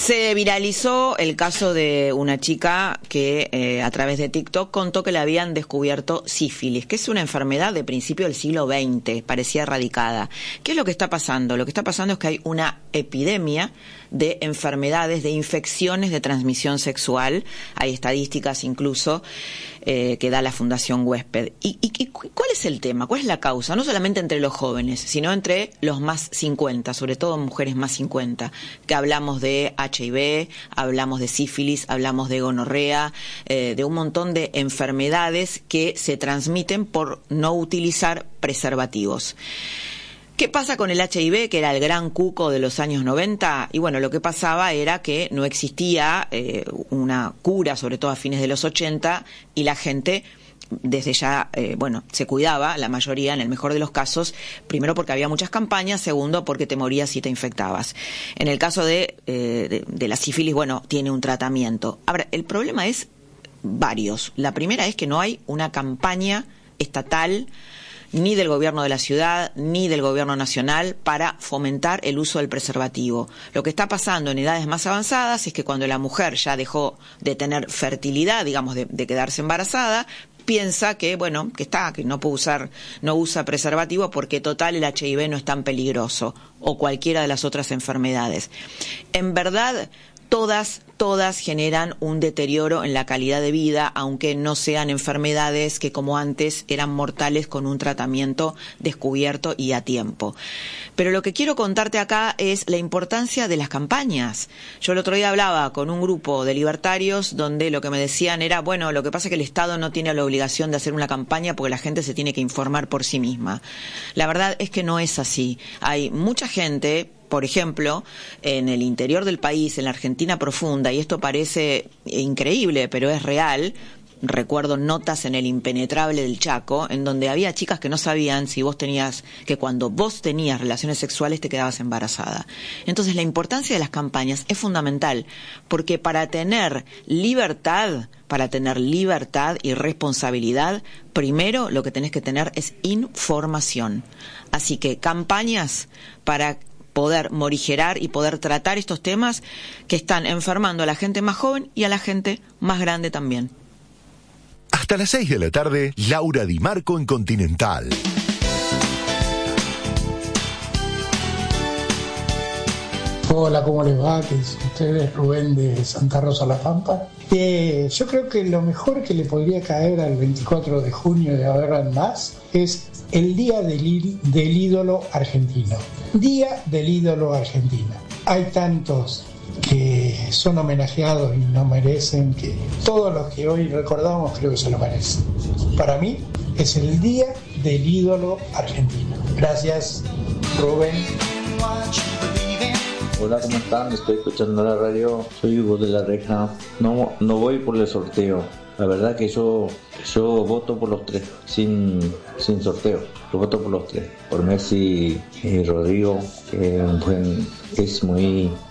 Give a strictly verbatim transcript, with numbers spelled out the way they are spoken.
Se viralizó el caso de una chica que eh, a través de TikTok contó que le habían descubierto sífilis, que es una enfermedad de principio del siglo veinte, parecía erradicada. ¿Qué es lo que está pasando? Lo que está pasando es que hay una epidemia de enfermedades, de infecciones de transmisión sexual. Hay estadísticas incluso eh, que da la Fundación Huésped. ¿Y, y, y cuál es el tema? ¿Cuál es la causa? No solamente entre los jóvenes, sino entre los más cincuenta, sobre todo mujeres más cincuenta, que hablamos de H I V, hablamos de sífilis, hablamos de gonorrea, eh, de un montón de enfermedades que se transmiten por no utilizar preservativos. ¿Qué pasa con el H I V, que era el gran cuco de los años noventa? Y bueno, lo que pasaba era que no existía eh, una cura, sobre todo a fines de los ochenta, y la gente desde ya, eh, bueno, se cuidaba, la mayoría, en el mejor de los casos, primero porque había muchas campañas, segundo porque te morías si te infectabas. En el caso de, eh, de, de la sífilis, bueno, tiene un tratamiento. Ahora, el problema es varios. La primera es que no hay una campaña estatal, ni del gobierno de la ciudad, ni del gobierno nacional, para fomentar el uso del preservativo. Lo que está pasando en edades más avanzadas es que cuando la mujer ya dejó de tener fertilidad, digamos, de, de quedarse embarazada, piensa que, bueno, que está, que no puede usar, no usa preservativo porque total el H I V no es tan peligroso, o cualquiera de las otras enfermedades. En verdad, todas, todas generan un deterioro en la calidad de vida, aunque no sean enfermedades que como antes eran mortales con un tratamiento descubierto y a tiempo. Pero lo que quiero contarte acá es la importancia de las campañas. Yo el otro día hablaba con un grupo de libertarios donde lo que me decían era, bueno, lo que pasa es que el Estado no tiene la obligación de hacer una campaña porque la gente se tiene que informar por sí misma. La verdad es que no es así. Hay mucha gente, por ejemplo, en el interior del país, en la Argentina profunda, y esto parece increíble, pero es real. Recuerdo notas en el Impenetrable del Chaco, en donde había chicas que no sabían si vos tenías, que cuando vos tenías relaciones sexuales te quedabas embarazada. Entonces la importancia de las campañas es fundamental, porque para tener libertad, para tener libertad y responsabilidad, primero lo que tenés que tener es información. Así que campañas para poder morigerar y poder tratar estos temas que están enfermando a la gente más joven y a la gente más grande también. Hasta las seis de la tarde, Laura Di Marco en Continental. Hola, ¿cómo les va? ¿Qué dicen ustedes? Rubén de Santa Rosa La Pampa. Eh, yo creo que lo mejor que le podría caer al veinticuatro de junio de ahora en más es el Día del, del Ídolo Argentino. Día del Ídolo Argentino. Hay tantos que son homenajeados y no merecen, que todos los que hoy recordamos creo que se lo merecen. Para mí es el Día del Ídolo Argentino. Gracias, Rubén. Hola, ¿cómo están? Estoy escuchando la radio, soy Hugo de la Reja. No, no voy por el sorteo. La verdad que yo, yo voto por los tres, sin, sin sorteo. Yo voto por los tres. Por Messi y Rodrigo, que buen, es muy